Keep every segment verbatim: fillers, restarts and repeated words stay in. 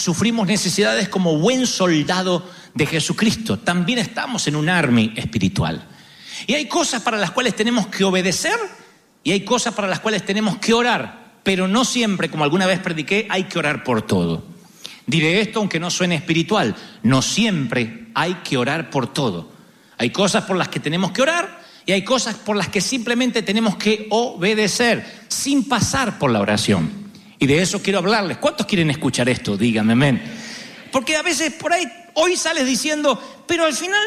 sufrimos necesidades como buen soldado de Jesucristo. También estamos en un army espiritual. Y hay cosas para las cuales tenemos que obedecer y hay cosas para las cuales tenemos que orar. Pero no siempre, como alguna vez prediqué, hay que orar por todo. Diré esto aunque no suene espiritual. No siempre hay que orar por todo. Hay cosas por las que tenemos que orar y hay cosas por las que simplemente tenemos que obedecer sin pasar por la oración. Y de eso quiero hablarles. ¿Cuántos quieren escuchar esto? Díganme amén. Porque a veces por ahí, hoy sales diciendo, pero al final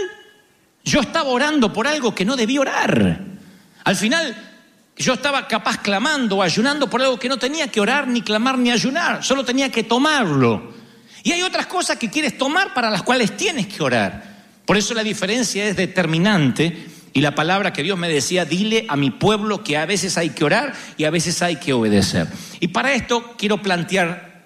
yo estaba orando por algo que no debí orar. Al final yo estaba capaz clamando o ayunando por algo que no tenía que orar, ni clamar, ni ayunar. Solo tenía que tomarlo. Y hay otras cosas que quieres tomar para las cuales tienes que orar. Por eso la diferencia es determinante. Y la palabra que Dios me decía, dile a mi pueblo que a veces hay que orar y a veces hay que obedecer. Y para esto quiero plantear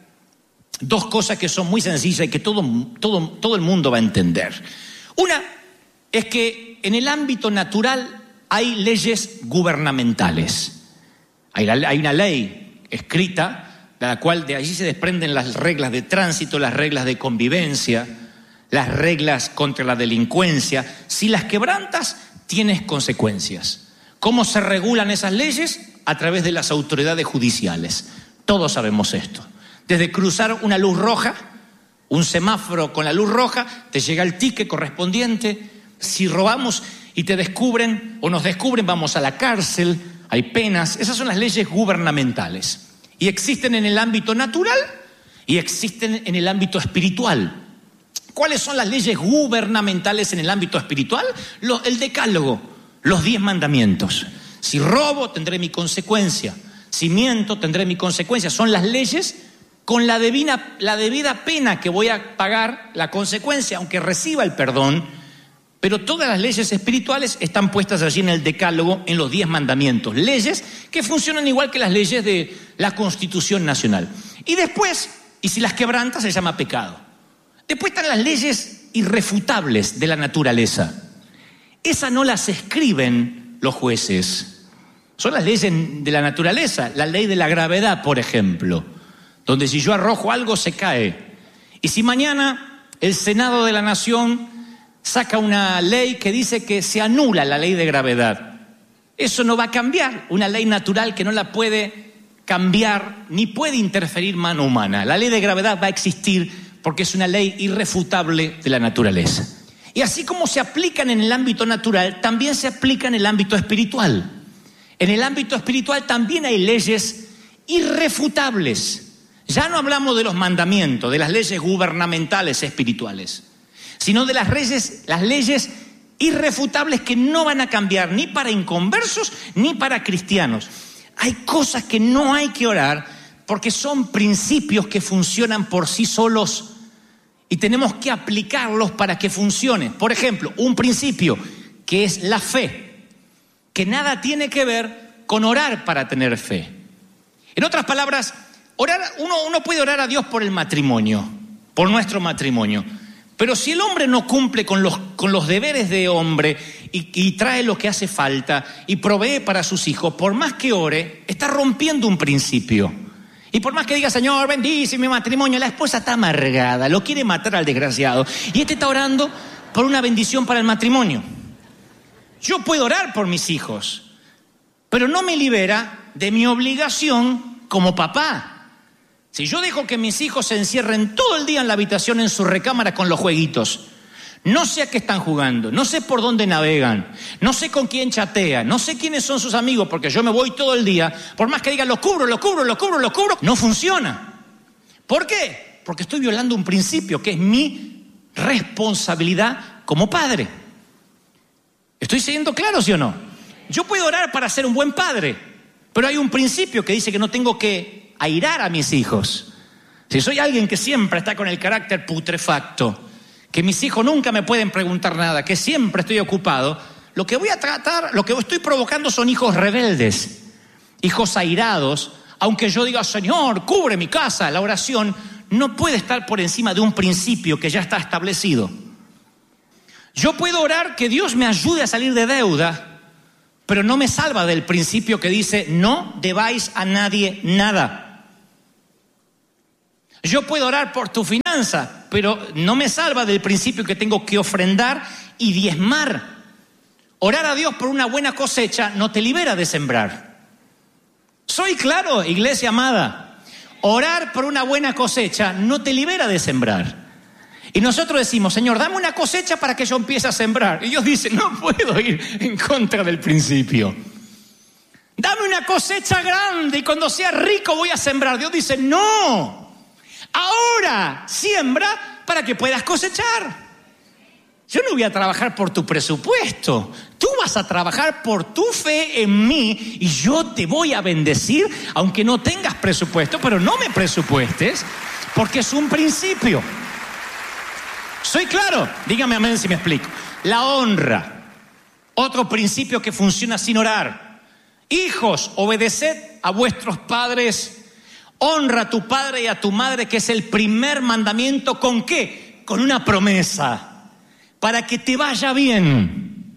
dos cosas que son muy sencillas y que todo, todo, todo el mundo va a entender. Una es que en el ámbito natural hay leyes gubernamentales. Hay, la, hay una ley escrita, de la cual de allí se desprenden las reglas de tránsito, las reglas de convivencia, las reglas contra la delincuencia. Si las quebrantas, tienes consecuencias. ¿Cómo se regulan esas leyes? A través de las autoridades judiciales. Todos sabemos esto. Desde cruzar una luz roja, un semáforo con la luz roja, te llega el ticket correspondiente. Si robamos y te descubren o nos descubren, vamos a la cárcel, hay penas. Esas son las leyes gubernamentales. Y existen en el ámbito natural y existen en el ámbito espiritual. ¿Cuáles son las leyes gubernamentales en el ámbito espiritual? Lo, el decálogo, los diez mandamientos. Si robo, tendré mi consecuencia. Si miento, tendré mi consecuencia. Son las leyes con la debida, la debida pena que voy a pagar la consecuencia, aunque reciba el perdón. Pero todas las leyes espirituales están puestas allí en el decálogo, en los diez mandamientos. Leyes que funcionan igual que las leyes de la Constitución Nacional. Y después, y si las quebrantas, se llama pecado. Después están las leyes irrefutables de la naturaleza. Esas no las escriben los jueces. Son las leyes de la naturaleza. La ley de la gravedad, por ejemplo, donde si yo arrojo algo se cae. Y si mañana el Senado de la Nación saca una ley que dice que se anula la ley de gravedad, eso no va a cambiar. Una ley natural que no la puede cambiar ni puede interferir mano humana. La ley de gravedad va a existir porque es una ley irrefutable de la naturaleza. Y así como se aplican en el ámbito natural, también se aplican en el ámbito espiritual. En el ámbito espiritual también hay leyes irrefutables. Ya no hablamos de los mandamientos, de las leyes gubernamentales espirituales, sino de las leyes, las leyes irrefutables que no van a cambiar ni para inconversos ni para cristianos. Hay cosas que no hay que orar porque son principios que funcionan por sí solos y tenemos que aplicarlos para que funcionen. Por ejemplo, un principio que es la fe, que nada tiene que ver con orar para tener fe. En otras palabras, orar, uno, uno puede orar a Dios por el matrimonio, por nuestro matrimonio. Pero si el hombre no cumple con los, con los deberes de hombre y, y trae lo que hace falta y provee para sus hijos, por más que ore, está rompiendo un principio. Y por más que diga, Señor, bendice mi matrimonio, la esposa está amargada, lo quiere matar al desgraciado. Y este está orando por una bendición para el matrimonio. Yo puedo orar por mis hijos, pero no me libera de mi obligación como papá. Si yo dejo que mis hijos se encierren todo el día en la habitación, en su recámara con los jueguitos, no sé a qué están jugando, no sé por dónde navegan, no sé con quién chatean, no sé quiénes son sus amigos, porque yo me voy todo el día, por más que digan, lo cubro, lo cubro, lo cubro, lo cubro, no funciona. ¿Por qué? Porque estoy violando un principio que es mi responsabilidad como padre. ¿Estoy siendo claro, sí o no? Yo puedo orar para ser un buen padre, pero hay un principio que dice que no tengo que airar a mis hijos. Si soy alguien que siempre está con el carácter putrefacto, que mis hijos nunca me pueden preguntar nada, que siempre estoy ocupado, lo que voy a tratar, lo que estoy provocando son hijos rebeldes, hijos airados. Aunque yo diga, Señor, cubre mi casa, la oración no puede estar por encima de un principio que ya está establecido. Yo puedo orar que Dios me ayude a salir de deuda, pero no me salva del principio que dice, no debáis a nadie nada. Yo puedo orar por tu finanza, pero no me salva del principio que tengo que ofrendar y diezmar. Orar a Dios por una buena cosecha no te libera de sembrar. Soy claro, iglesia amada. Orar por una buena cosecha no te libera de sembrar. Y nosotros decimos, Señor, dame una cosecha para que yo empiece a sembrar. Y Dios dice, no puedo ir en contra del principio. Dame una cosecha grande y cuando sea rico voy a sembrar. Dios dice, no. Ahora siembra para que puedas cosechar. Yo no voy a trabajar por tu presupuesto. Tú vas a trabajar por tu fe en mí y yo te voy a bendecir aunque no tengas presupuesto, pero no me presupuestes porque es un principio. ¿Soy claro? Dígame amén si me explico. La honra, otro principio que funciona sin orar. Hijos, obedeced a vuestros padres. Honra a tu padre y a tu madre, que es el primer mandamiento. ¿Con qué? Con una promesa. Para que te vaya bien.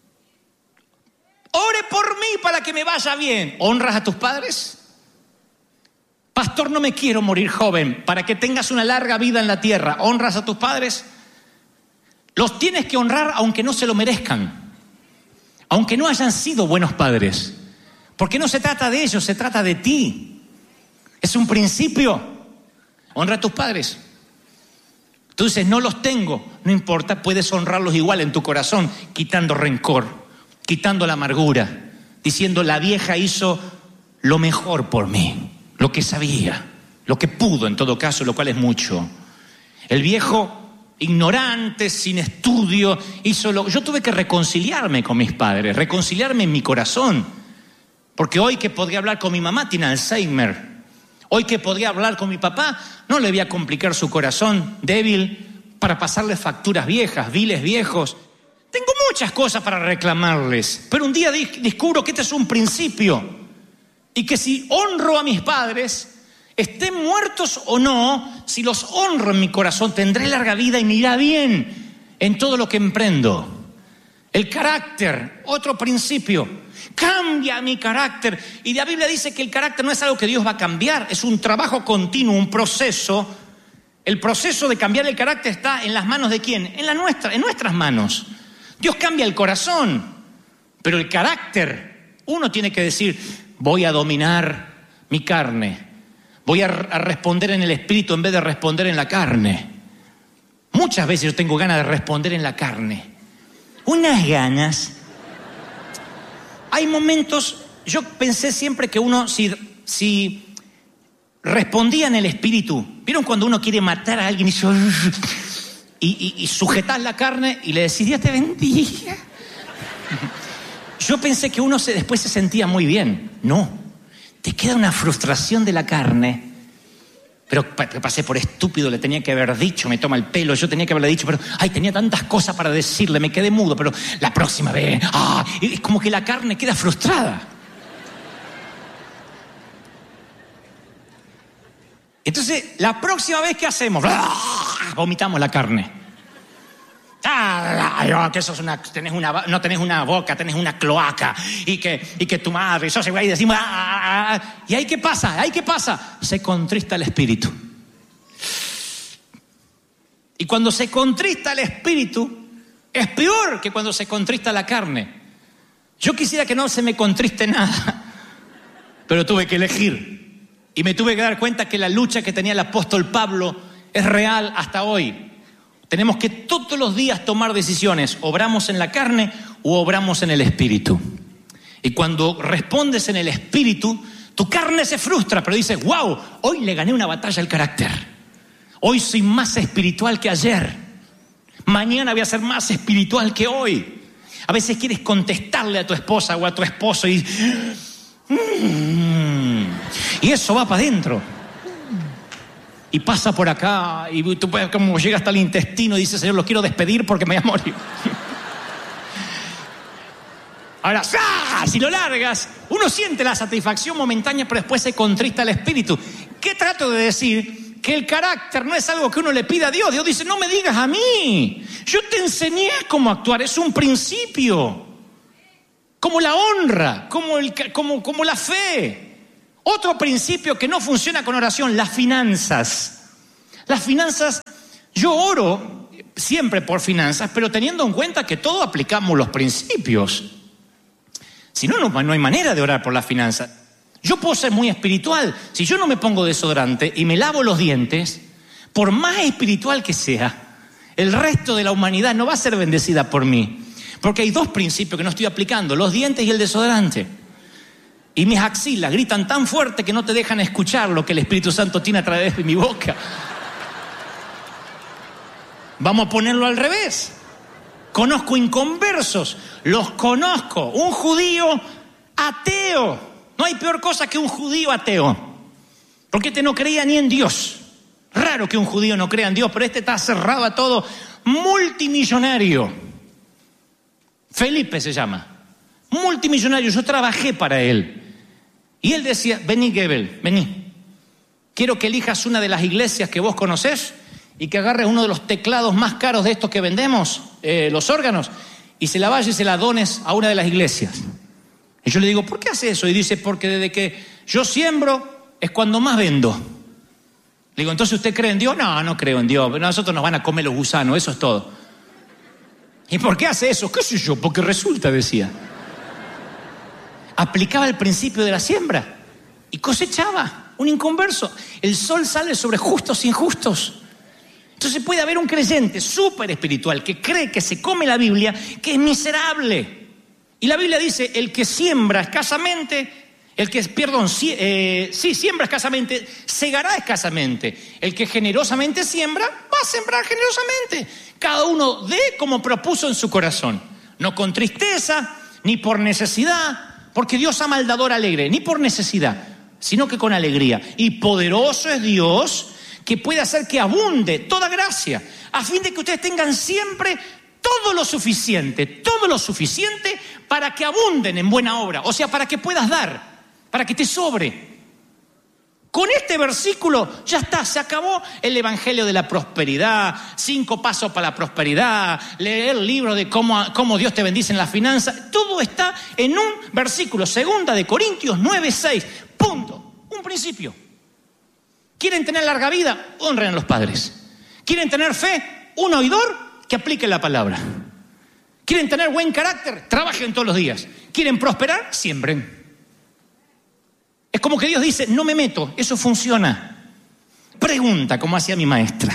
Ore por mí para que me vaya bien. ¿Honras a tus padres? Pastor, no me quiero morir joven. Para que tengas una larga vida en la tierra. ¿Honras a tus padres? Los tienes que honrar aunque no se lo merezcan. Aunque no hayan sido buenos padres. Porque no se trata de ellos, se trata de ti. Es un principio. Honra a tus padres. Tú dices, no los tengo. No importa, puedes honrarlos igual en tu corazón, quitando rencor, quitando la amargura, diciendo, la vieja hizo lo mejor por mí, lo que sabía, lo que pudo en todo caso, lo cual es mucho. El viejo, ignorante, sin estudio, hizo lo... Yo tuve que reconciliarme con mis padres, reconciliarme en mi corazón. Porque hoy que podría hablar con mi mamá tiene Alzheimer. Hoy que podría hablar con mi papá, no le voy a complicar su corazón débil para pasarle facturas viejas, biles viejos. Tengo muchas cosas para reclamarles, pero un día descubro que este es un principio y que si honro a mis padres, estén muertos o no, si los honro en mi corazón, tendré larga vida y me irá bien en todo lo que emprendo. El carácter, otro principio. Cambia mi carácter. Y la Biblia dice que el carácter no es algo que Dios va a cambiar, es un trabajo continuo, un proceso. El proceso de cambiar el carácter está en las manos de ¿quién? En la nuestra, en nuestras manos. Dios cambia el corazón, pero el carácter, uno tiene que decir, voy a dominar mi carne, voy a, a responder en el espíritu en vez de responder en la carne. Muchas veces yo tengo ganas de responder en la carne. Unas ganas. Hay momentos, yo pensé siempre que uno, si, si respondía en el espíritu, ¿vieron cuando uno quiere matar a alguien y, y, y, y sujetás la carne y le decís, Dios te bendiga? Yo pensé que uno se, después se sentía muy bien. No, te queda una frustración de la carne. Pero pasé por estúpido, le tenía que haber dicho, me toma el pelo, yo tenía que haberle dicho, pero ay, tenía tantas cosas para decirle, me quedé mudo, pero la próxima vez, ah, es como que la carne queda frustrada. Entonces, la próxima vez, ¿qué hacemos? ¡Ah! Vomitamos la carne. Ah, que sos una, tenés una, no tenés una boca, tenés una cloaca, y que, y que tu madre, y sos igual, y decimos, ah, ah, ah. ¿Y ahí qué pasa? ¿Ahí qué pasa? Se contrista el espíritu. Y cuando se contrista el espíritu, es peor que cuando se contrista la carne. Yo quisiera que no se me contriste nada, pero tuve que elegir. Y me tuve que dar cuenta que la lucha que tenía el apóstol Pablo es real hasta hoy. Tenemos que todos los días tomar decisiones. ¿Obramos en la carne o obramos en el espíritu? Y cuando respondes en el espíritu, tu carne se frustra, pero dices, wow, hoy le gané una batalla al carácter. Hoy soy más espiritual que ayer. Mañana voy a ser más espiritual que hoy. A veces quieres contestarle a tu esposa o a tu esposo y... Mm, y eso va para adentro. Y pasa por acá, y tú puedes, como llega hasta el intestino y dice, Señor, lo quiero despedir porque me voy a morir. Ahora, ¡ah! Si lo largas, uno siente la satisfacción momentánea, pero después se contrista el espíritu. ¿Qué trato de decir? Que el carácter no es algo que uno le pida a Dios. Dios dice, no me digas a mí. Yo te enseñé cómo actuar, es un principio. Como la honra, como, el, como, como la fe. Otro principio que no funciona con oración, las finanzas. Las finanzas, yo oro siempre por finanzas, pero teniendo en cuenta que todos aplicamos los principios. Si no, no, no hay manera de orar por las finanzas. Yo puedo ser muy espiritual. Si yo no me pongo desodorante y me lavo los dientes, por más espiritual que sea, el resto de la humanidad no va a ser bendecida por mí. Porque hay dos principios que no estoy aplicando, los dientes y el desodorante. Y mis axilas gritan tan fuerte que no te dejan escuchar lo que el Espíritu Santo tiene a través de mi boca. Vamos a ponerlo al revés. Conozco inconversos, los conozco. Un judío ateo. No hay peor cosa que un judío ateo. Porque este no creía ni en Dios. Raro que un judío no crea en Dios, pero este está cerrado a todo. Multimillonario. Felipe se llama. Multimillonario. Yo trabajé para él. Y él decía, vení Gebel, vení. Quiero que elijas una de las iglesias que vos conocés y que agarres uno de los teclados más caros de estos que vendemos, eh, los órganos, y se la vayas y se la dones a una de las iglesias. Y yo le digo, ¿por qué hace eso? Y dice, porque desde que yo siembro es cuando más vendo. Le digo, ¿entonces usted cree en Dios? No, no creo en Dios. Nosotros nos van a comer los gusanos, eso es todo. ¿Y por qué hace eso? ¿Qué sé yo? Porque resulta, decía. Aplicaba el principio de la siembra y cosechaba, un inconverso. El sol sale sobre justos e injustos. Entonces puede haber un creyente súper espiritual que cree que se come la Biblia, que es miserable. Y la Biblia dice, el que siembra escasamente... El que, perdón, sí, eh, sí, siembra escasamente, segará escasamente. El que generosamente siembra, va a sembrar generosamente. Cada uno dé como propuso en su corazón. No con tristeza, ni por necesidad, porque Dios ama al dador alegre, ni por necesidad, sino que con alegría. Y poderoso es Dios que puede hacer que abunde toda gracia, a fin de que ustedes tengan siempre todo lo suficiente, todo lo suficiente para que abunden en buena obra. O sea, para que puedas dar. Para que te sobre. Con este versículo ya está, se acabó el evangelio de la prosperidad, cinco pasos para la prosperidad, leer el libro de cómo, cómo Dios te bendice en las finanzas. Todo está en un versículo, segunda de Corintios nueve, seis. Punto. Un principio. ¿Quieren tener larga vida? Honren a los padres. ¿Quieren tener fe? Un oidor que aplique la palabra. ¿Quieren tener buen carácter? Trabajen todos los días. ¿Quieren prosperar? Siembren. Es como que Dios dice, no me meto, eso funciona. Pregunta, como hacía mi maestra.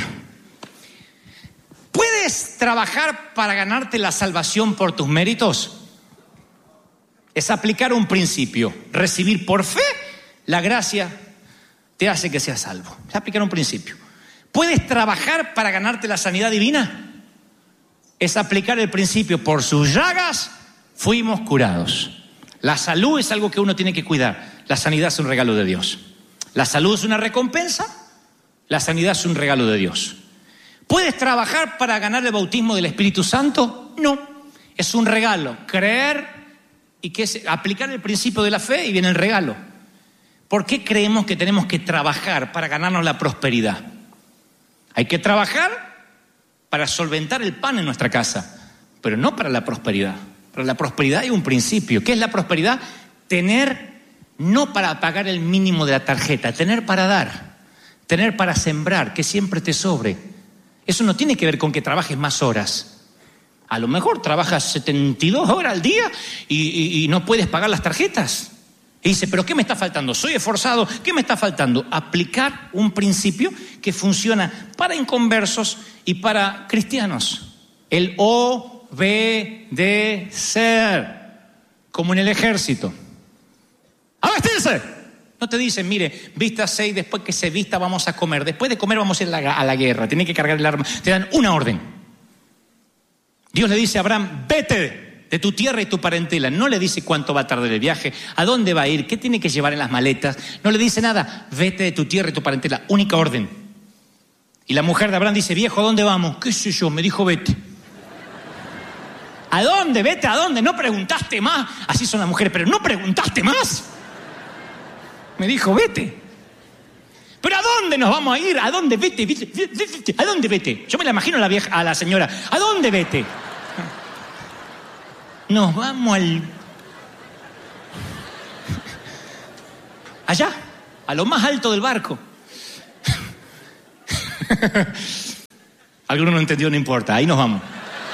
¿Puedes trabajar para ganarte la salvación por tus méritos? Es aplicar un principio. Recibir por fe la gracia te hace que seas salvo. Es aplicar un principio. ¿Puedes trabajar para ganarte la sanidad divina? Es aplicar el principio. Por sus llagas fuimos curados. La salud es algo que uno tiene que cuidar. La sanidad es un regalo de Dios. La salud es una recompensa, la sanidad es un regalo de Dios. ¿Puedes trabajar para ganar el bautismo del Espíritu Santo? No, es un regalo. Creer y que es aplicar el principio de la fe y viene el regalo. ¿Por qué creemos que tenemos que trabajar para ganarnos la prosperidad? Hay que trabajar para solventar el pan en nuestra casa, pero no para la prosperidad. Para la prosperidad hay un principio. ¿Qué es la prosperidad? Tener... No para pagar el mínimo de la tarjeta, tener para dar, tener para sembrar, que siempre te sobre. Eso no tiene que ver con que trabajes más horas. A lo mejor trabajas setenta y dos horas al día y, y, y no puedes pagar las tarjetas. Y dice, ¿pero qué me está faltando? Soy esforzado, ¿qué me está faltando? Aplicar un principio que funciona para inconversos y para cristianos. El obedecer, como en el ejército. ¡A vestirse! No te dicen, mire, vístase y después que se vista vamos a comer. Después de comer vamos a ir a la, a la guerra. Tiene que cargar el arma. Te dan una orden. Dios le dice a Abraham, vete de tu tierra y tu parentela. No le dice cuánto va a tardar el viaje, a dónde va a ir, qué tiene que llevar en las maletas. No le dice nada. Vete de tu tierra y tu parentela. Única orden. Y la mujer de Abraham dice, viejo, ¿a dónde vamos? ¿Qué sé yo? Me dijo, vete. ¿A dónde? Vete, ¿a dónde? No preguntaste más. Así son las mujeres, pero no preguntaste más. Me dijo, vete. ¿Pero a dónde nos vamos a ir? ¿A dónde? Vete, vete, vete, vete. ¿A dónde vete? Yo me la imagino a la vieja, a la señora. ¿A dónde vete? Nos vamos al... Allá, a lo más alto del barco. Alguno no entendió, no importa, ahí nos vamos.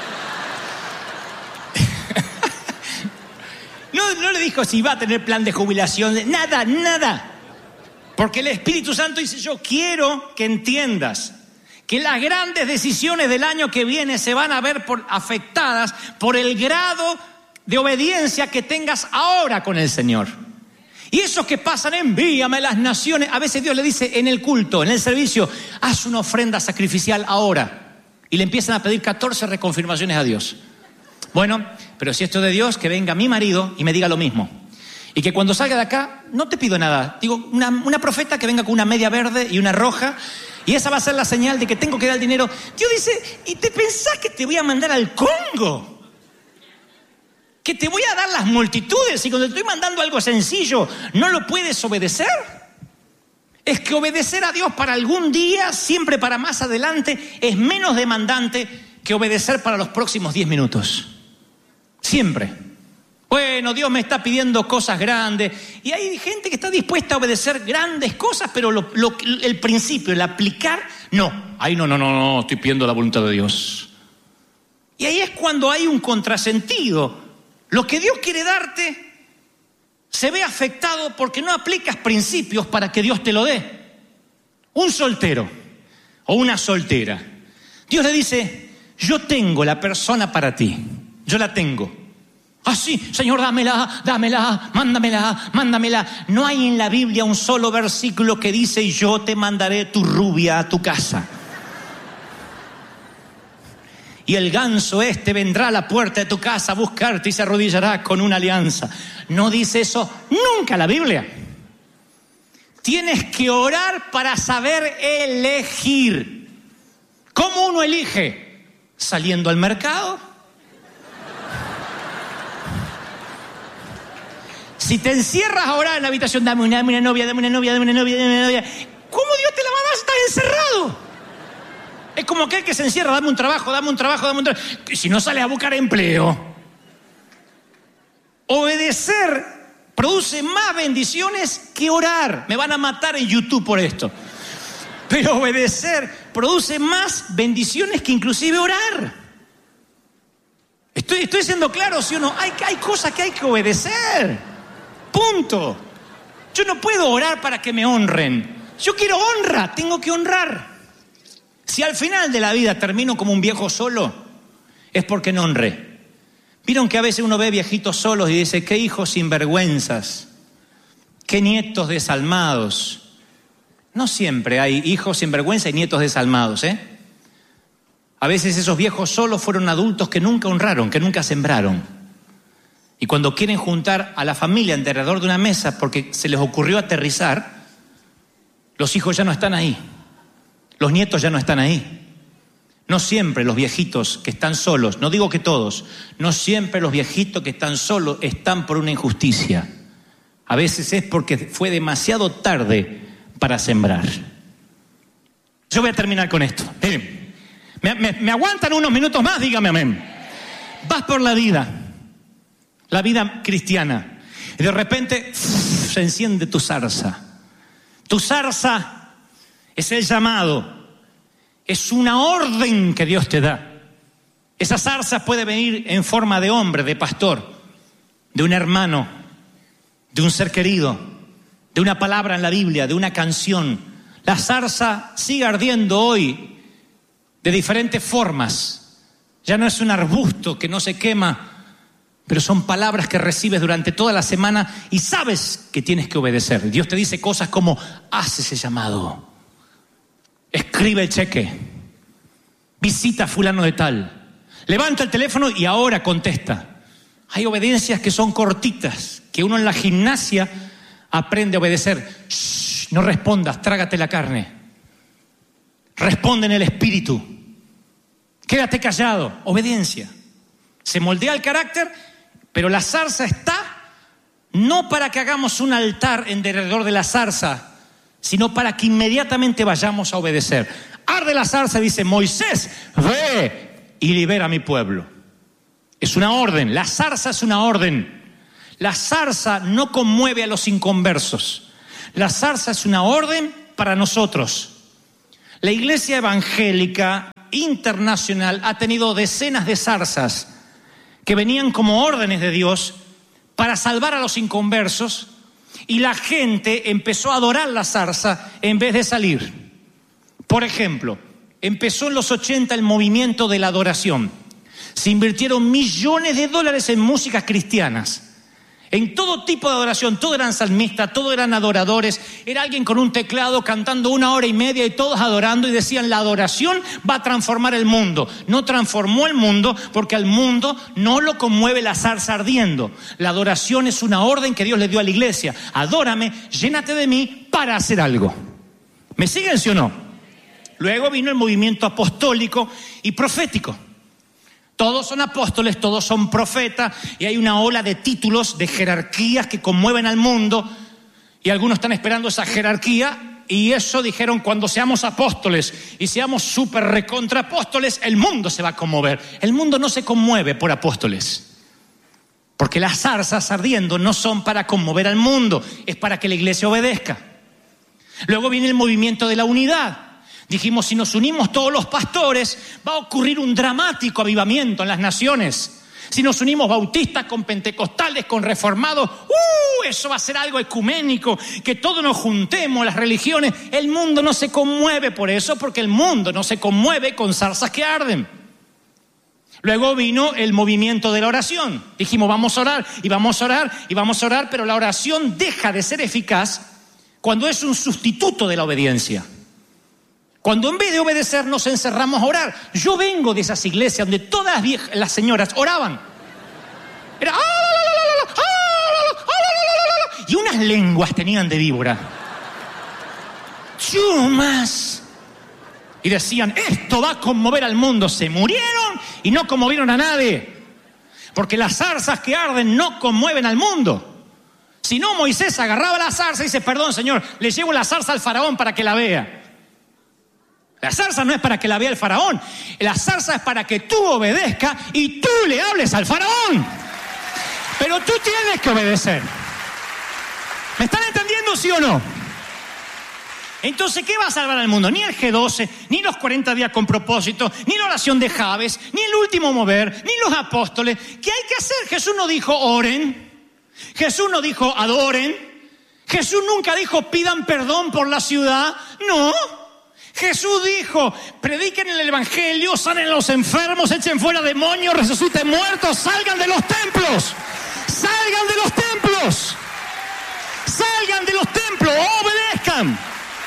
No, no le dijo si va a tener plan de jubilación, nada, nada. Porque el Espíritu Santo dice, yo quiero que entiendas que las grandes decisiones del año que viene se van a ver por, afectadas por el grado de obediencia que tengas ahora con el Señor. Y esos que pasan, envíame a las naciones, a veces Dios le dice en el culto, en el servicio, haz una ofrenda sacrificial ahora. Y le empiezan a pedir catorce reconfirmaciones a Dios. Bueno, pero si esto es de Dios, que venga mi marido y me diga lo mismo. Y que cuando salga de acá, no te pido nada. Digo, una, una profeta que venga con una media verde y una roja, y esa va a ser la señal de que tengo que dar el dinero. Dios dice, ¿y te pensás que te voy a mandar al Congo? ¿Que te voy a dar las multitudes y cuando te estoy mandando algo sencillo, no lo puedes obedecer? Es que obedecer a Dios para algún día, siempre para más adelante, es menos demandante que obedecer para los próximos diez minutos. Siempre. Bueno, Dios me está pidiendo cosas grandes. Y hay gente que está dispuesta a obedecer grandes cosas, pero lo, lo, el principio, el aplicar, no. Ahí no, no, no, no, estoy pidiendo la voluntad de Dios. Y ahí es cuando hay un contrasentido. Lo que Dios quiere darte se ve afectado porque no aplicas principios para que Dios te lo dé. Un soltero o una soltera, Dios le dice, yo tengo la persona para ti, yo la tengo. Ah, sí, Señor, dámela, dámela, mándamela, mándamela. No hay en la Biblia un solo versículo que dice, yo te mandaré tu rubia a tu casa. Y el ganso este vendrá a la puerta de tu casa a buscarte y se arrodillará con una alianza. No dice eso nunca la Biblia. Tienes que orar para saber elegir. ¿Cómo uno elige? ¿Saliendo al mercado? Si te encierras a orar en la habitación, dame una, dame una novia, dame una novia, dame una novia, dame una novia. ¿Cómo Dios te la va a dar si estás encerrado? Es como aquel que se encierra, dame un trabajo, dame un trabajo, dame un trabajo. Y si no sales a buscar empleo. Obedecer produce más bendiciones que orar. Me van a matar en YouTube por esto. Pero obedecer produce más bendiciones que inclusive orar. Estoy, estoy siendo claro, ¿sí o no? Hay, hay cosas que hay que obedecer. Punto. Yo no puedo orar para que me honren. Yo quiero honra, tengo que honrar. Si al final de la vida termino como un viejo solo, es porque no honré. Vieron que a veces uno ve viejitos solos y dice, qué hijos sinvergüenzas, qué nietos desalmados. No siempre hay hijos sinvergüenza y nietos desalmados, ¿eh? A veces esos viejos solos fueron adultos que nunca honraron, que nunca sembraron. Y cuando quieren juntar a la familia alrededor de una mesa porque se les ocurrió aterrizar, los hijos ya no están ahí. Los nietos ya no están ahí. No siempre los viejitos que están solos, no digo que todos, no siempre los viejitos que están solos están por una injusticia. A veces es porque fue demasiado tarde para sembrar. Yo voy a terminar con esto. Miren, me, me, me aguantan unos minutos más, dígame amén. Vas por la vida, la vida cristiana, y de repente uf, se enciende tu zarza. Tu zarza es el llamado, es una orden que Dios te da. Esa zarza puede venir en forma de hombre, de pastor, de un hermano, de un ser querido, de una palabra en la Biblia, de una canción. La zarza sigue ardiendo hoy de diferentes formas. Ya no es un arbusto que no se quema, pero son palabras que recibes durante toda la semana y sabes que tienes que obedecer. Dios te dice cosas como, haz ese llamado. Escribe el cheque, visita a fulano de tal, levanta el teléfono y ahora contesta. Hay obediencias que son cortitas, que uno en la gimnasia aprende a obedecer. Shh, no respondas, trágate la carne. Responde en el espíritu. Quédate callado, obediencia. Se moldea el carácter, pero la zarza está no para que hagamos un altar en derredor de la zarza, sino para que inmediatamente vayamos a obedecer. Arde la zarza, dice Moisés, ve y libera a mi pueblo. Es una orden, la zarza es una orden. La zarza no conmueve a los inconversos. La zarza es una orden para nosotros. La iglesia evangélica internacional ha tenido decenas de zarzas que venían como órdenes de Dios para salvar a los inconversos, y la gente empezó a adorar la zarza en vez de salir. Por ejemplo, empezó en los ochenta el movimiento de la adoración. Se invirtieron millones de dólares en músicas cristianas, en todo tipo de adoración. Todos eran salmistas, todos eran adoradores. Era alguien con un teclado cantando una hora y media y todos adorando, y decían: la adoración va a transformar el mundo. No transformó el mundo, porque al mundo no lo conmueve la zarza ardiendo. La adoración es una orden que Dios le dio a la iglesia. Adórame, llénate de mí para hacer algo. ¿Me siguen, sí o no? Luego vino el movimiento apostólico y profético. Todos son apóstoles, todos son profetas, y hay una ola de títulos, de jerarquías que conmueven al mundo, y algunos están esperando esa jerarquía, y eso dijeron: cuando seamos apóstoles y seamos súper recontra apóstoles, el mundo se va a conmover. El mundo no se conmueve por apóstoles, porque las zarzas ardiendo no son para conmover al mundo, es para que la iglesia obedezca. Luego viene el movimiento de la unidad. Dijimos: si nos unimos todos los pastores, va a ocurrir un dramático avivamiento en las naciones. Si nos unimos bautistas con pentecostales, con reformados, ¡uh! Eso va a ser algo ecuménico, que todos nos juntemos, las religiones. El mundo no se conmueve por eso, porque el mundo no se conmueve con zarzas que arden. Luego vino el movimiento de la oración. Dijimos: vamos a orar, y vamos a orar, y vamos a orar, pero la oración deja de ser eficaz cuando es un sustituto de la obediencia. Cuando en vez de obedecer nos encerramos a orar. Yo vengo de esas iglesias donde todas las, viejas, las señoras oraban. Era... y unas lenguas tenían de víbora. Chumas. Y decían: esto va a conmover al mundo. Se murieron y no conmovieron a nadie. Porque las zarzas que arden no conmueven al mundo. Si no, Moisés agarraba la zarza y dice: perdón, Señor, le llevo la zarza al faraón para que la vea. La zarza no es para que la vea el faraón. La zarza es para que tú obedezcas y tú le hables al faraón. Pero tú tienes que obedecer. ¿Me están entendiendo, sí o no? Entonces, ¿qué va a salvar al mundo? Ni el G doce, ni los cuarenta días con propósito, ni la oración de Jabes, ni el último mover, ni los apóstoles. ¿Qué hay que hacer? Jesús no dijo oren. Jesús no dijo adoren. Jesús nunca dijo pidan perdón por la ciudad. No. Jesús dijo: prediquen el evangelio, sanen a los enfermos, echen fuera demonios, resuciten muertos, salgan de los templos. Salgan de los templos. Salgan de los templos, obedezcan.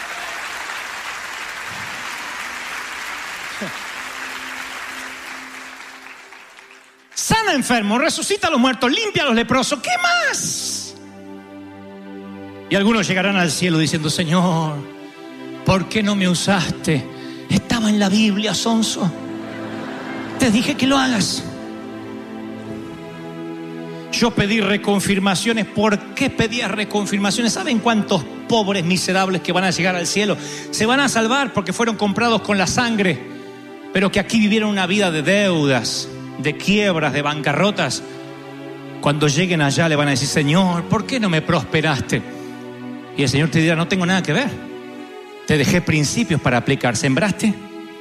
Sana enfermos, resucita a los muertos, limpia a los leprosos. ¿Qué más? Y algunos llegarán al cielo diciendo: Señor, ¿por qué no me usaste? Estaba en la Biblia, sonso. Te dije que lo hagas. Yo pedí reconfirmaciones. ¿Por qué pedías reconfirmaciones? ¿Saben cuántos pobres miserables que van a llegar al cielo se van a salvar porque fueron comprados con la sangre, pero que aquí vivieron una vida de deudas, de quiebras, de bancarrotas? Cuando lleguen allá le van a decir: Señor, ¿por qué no me prosperaste? Y el Señor te dirá: no tengo nada que ver. Te dejé principios para aplicar. ¿Sembraste?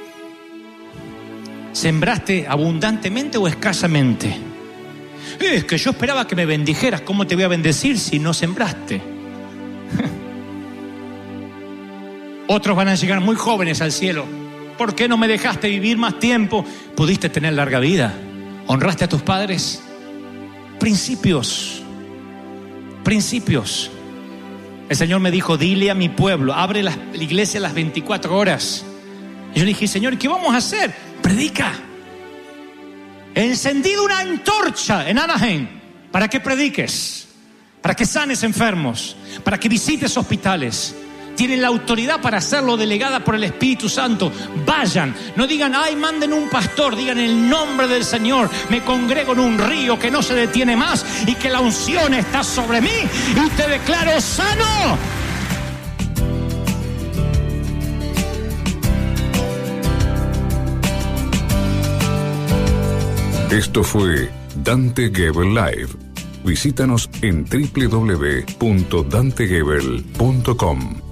¿Sembraste abundantemente o escasamente? Es que yo esperaba que me bendijeras. ¿Cómo te voy a bendecir si no sembraste? Otros van a llegar muy jóvenes al cielo. ¿Por qué no me dejaste vivir más tiempo? Pudiste tener larga vida. ¿Honraste a tus padres? Principios. Principios. El Señor me dijo: dile a mi pueblo, abre la, la iglesia a las veinticuatro horas. Y yo le dije: Señor, ¿qué vamos a hacer? Predica. He encendido una antorcha en Anaheim para que prediques, para que sanes enfermos, para que visites hospitales. Tienen la autoridad para hacerlo, delegada por el Espíritu Santo. Vayan, no digan: ay, manden un pastor. Digan: en el nombre del Señor me congrego en un río que no se detiene más y que la unción está sobre mí y te declaro sano. Esto fue Dante Gebel Live. Visítanos en doble u doble u doble u punto dante gebel punto com.